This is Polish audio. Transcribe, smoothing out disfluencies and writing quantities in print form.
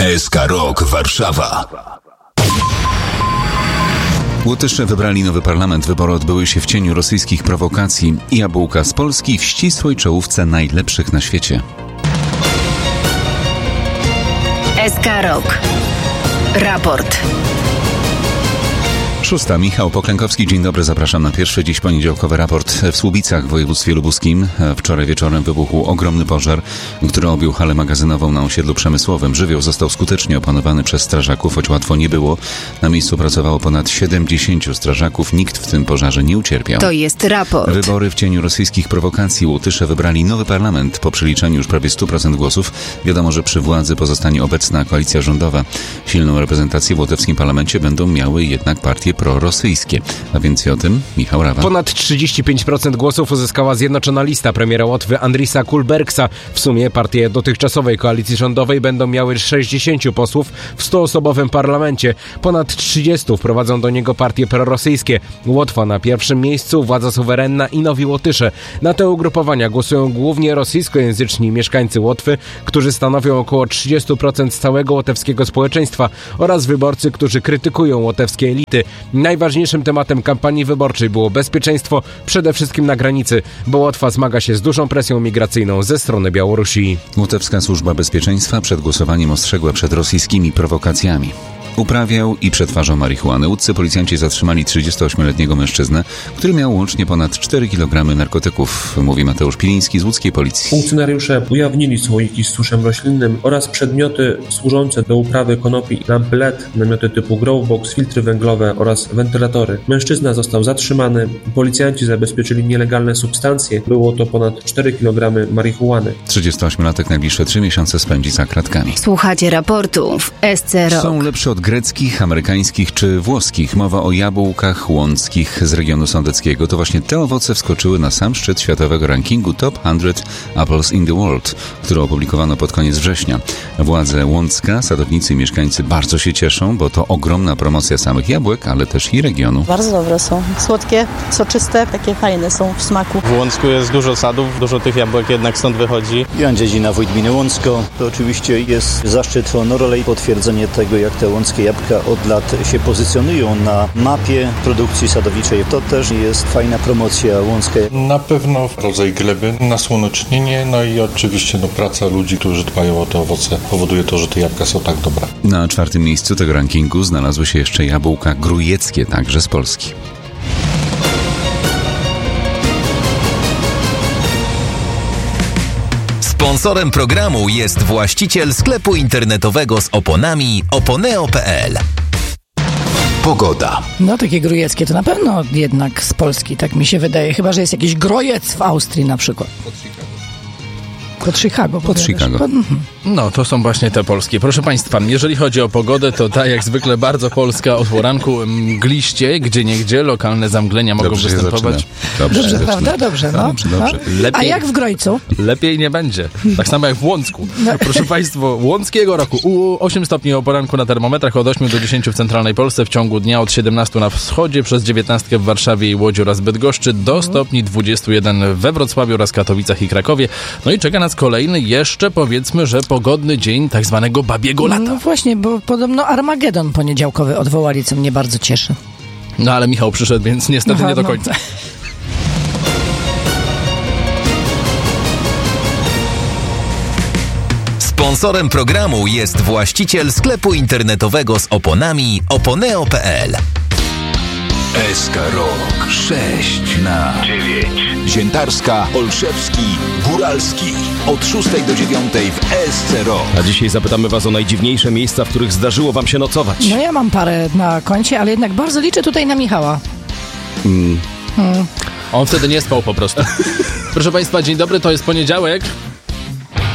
SK Rok Warszawa. Łotysze wybrali nowy parlament. Wybory odbyły się w cieniu rosyjskich prowokacji. Jabłka z Polski w ścisłej czołówce najlepszych na świecie. SK Rok. Raport. 6. Michał Poklękowski. Dzień dobry, zapraszam na pierwszy dziś poniedziałkowy raport. W Słubicach w województwie lubuskim wczoraj wieczorem wybuchł ogromny pożar, który objął halę magazynową na osiedlu przemysłowym. Żywioł został skutecznie opanowany przez strażaków, choć łatwo nie było. Na miejscu pracowało ponad 70 strażaków. Nikt w tym pożarze nie ucierpiał. To jest raport. Wybory w cieniu rosyjskich prowokacji. Łotysze wybrali nowy parlament. Po przeliczeniu już prawie 100% głosów wiadomo, że przy władzy pozostanie obecna koalicja rządowa. Silną reprezentację w łotewskim parlamencie będą miały jednak partie prorosyjskie. A więcej o tym Michał Rawa. Ponad 35% głosów uzyskała Zjednoczona Lista premiera Łotwy Andrisa Kulbergsa. W sumie partie dotychczasowej koalicji rządowej będą miały 60 posłów w 100-osobowym parlamencie. Ponad 30 wprowadzą do niego partie prorosyjskie. Łotwa na pierwszym miejscu, Władza Suwerenna i Nowi Łotysze. Na te ugrupowania głosują głównie rosyjskojęzyczni mieszkańcy Łotwy, którzy stanowią około 30% całego łotewskiego społeczeństwa, oraz wyborcy, którzy krytykują łotewskie elity. Najważniejszym tematem kampanii wyborczej było bezpieczeństwo, przede wszystkim na granicy, bo Łotwa zmaga się z dużą presją migracyjną ze strony Białorusi. Łotewska Służba Bezpieczeństwa przed głosowaniem ostrzegła przed rosyjskimi prowokacjami. Uprawiał i przetwarzał marihuanę. Łódzcy policjanci zatrzymali 38-letniego mężczyznę, który miał łącznie ponad 4 kg narkotyków, mówi Mateusz Piliński z łódzkiej policji. Funkcjonariusze ujawnili słoiki z suszem roślinnym oraz przedmioty służące do uprawy konopi, lampy LED, namioty typu growbox, filtry węglowe oraz wentylatory. Mężczyzna został zatrzymany. Policjanci zabezpieczyli nielegalne substancje. Było to ponad 4 kg marihuany. 38-latek najbliższe 3 miesiące spędzi za kratkami. Słuchacie raportu w SC Rok. Są lepsze od greckich, amerykańskich czy włoskich. Mowa o jabłkach łąckich z regionu sądeckiego. To właśnie te owoce wskoczyły na sam szczyt światowego rankingu Top 100 Apples in the World, który opublikowano pod koniec września. Władze Łącka, sadownicy i mieszkańcy bardzo się cieszą, bo to ogromna promocja samych jabłek, ale też i regionu. Bardzo dobre są. Słodkie, soczyste, takie fajne są w smaku. W Łącku jest dużo sadów, dużo tych jabłek jednak stąd wychodzi. Jan Dziedzina, wójt gminy Łącko. To oczywiście jest zaszczyt honorolej, potwierdzenie tego, jak te łąckie jabłka od lat się pozycjonują na mapie produkcji sadowiczej. To też jest fajna promocja Łącka. Na pewno rodzaj gleby, nasłonecznienie, no i oczywiście praca ludzi, którzy dbają o te owoce, powoduje to, że te jabłka są tak dobre. Na 4. miejscu tego rankingu znalazły się jeszcze jabłka grujeckie, także z Polski. Sponsorem programu jest właściciel sklepu internetowego z oponami oponeo.pl. Pogoda. No takie grujeckie to na pewno jednak z Polski, tak mi się wydaje. Chyba że jest jakiś grojec w Austrii na przykład. Pod Chicago. No, to są właśnie te polskie. Proszę Państwa, jeżeli chodzi o pogodę, to tak jak zwykle bardzo polska od poranku, mgliście, gdzieniegdzie, lokalne zamglenia mogą występować. Dobrze, prawda? Dobrze. Lepiej, a jak w Grojcu? Lepiej nie będzie. Tak samo jak w Łącku. Proszę Państwa, łąckiego roku 8 stopni o poranku na termometrach, od 8 do 10 w centralnej Polsce, w ciągu dnia od 17 na wschodzie, przez 19 w Warszawie i Łodzi oraz Bydgoszczy, do stopni 21 we Wrocławiu oraz Katowicach i Krakowie. No i czeka nas kolejny jeszcze, powiedzmy, że pogodny dzień tak zwanego babiego lata. No właśnie, bo podobno Armagedon poniedziałkowy odwołali, co mnie bardzo cieszy. No ale Michał przyszedł, więc niestety nie do końca. Sponsorem programu jest właściciel sklepu internetowego z oponami oponeo.pl. SK Rok 6 na 9. Ziętarska, Olszewski, Góralski. Od 6 do 9 w SC Rok. A dzisiaj zapytamy Was o najdziwniejsze miejsca, w których zdarzyło Wam się nocować. No ja mam parę na koncie, ale jednak bardzo liczę tutaj na Michała. On wtedy nie spał po prostu. Proszę Państwa, dzień dobry, to jest poniedziałek.